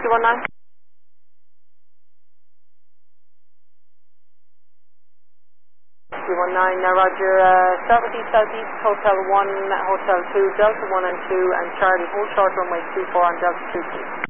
319. 319, now Roger, start with East Southeast, Hotel 1, Hotel 2, Delta 1 and 2, and Charlie, hold short runway 24 on Delta 2, please.